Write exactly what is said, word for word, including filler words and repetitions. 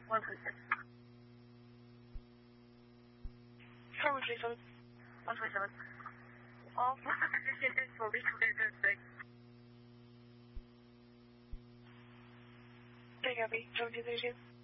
one twenty-six. four one three seven. one twenty-seven. All positions will be clear six. Take copy. seventeen thirty-two.